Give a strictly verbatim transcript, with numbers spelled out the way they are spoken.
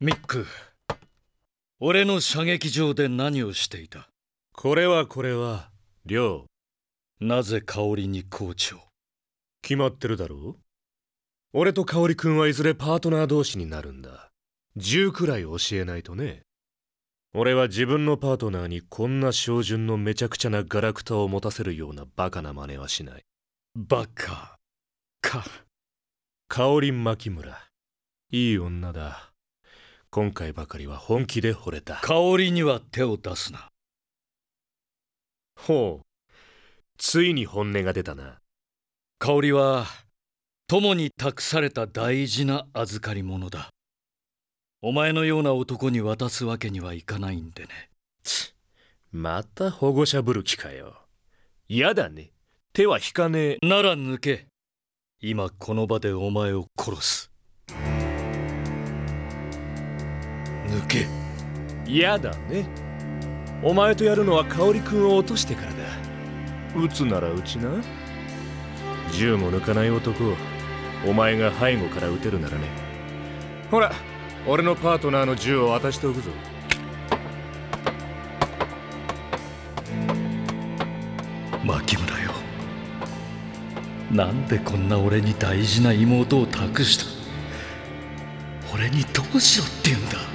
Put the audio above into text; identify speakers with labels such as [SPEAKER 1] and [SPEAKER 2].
[SPEAKER 1] ミック、俺の射撃場で何をしていた？
[SPEAKER 2] これはこれは、リョウ。
[SPEAKER 1] なぜ香織にコーチを？
[SPEAKER 2] 決まってるだろう？俺と香織君はいずれパートナー同士になるんだ。銃くらい教えないとね。俺は自分のパートナーにこんな照準のめちゃくちゃなガラクタを持たせるようなバカな真似はしない。
[SPEAKER 1] バカか。
[SPEAKER 2] 香織牧村、いい女だ。今回ばかりは本気で惚れた。
[SPEAKER 1] 香織には手を出すな。
[SPEAKER 2] ほう、ついに本音が出たな。
[SPEAKER 1] 香織は友に託された大事な預かり物だ。お前のような男に渡すわけにはいかないんでね。
[SPEAKER 2] また保護者ぶる気かよ。やだね。手は引かねえ。
[SPEAKER 1] なら抜け。今この場でお前を殺す。抜け。
[SPEAKER 2] やだね。お前とやるのは香織君を落としてからだ。撃つなら撃ちな。銃も抜かない男をお前が背後から撃てるならね。ほら、俺のパートナーの銃を渡しておくぞ。
[SPEAKER 1] 牧村よ、なんでこんな俺に大事な妹を託した？俺にどうしろって言うんだ。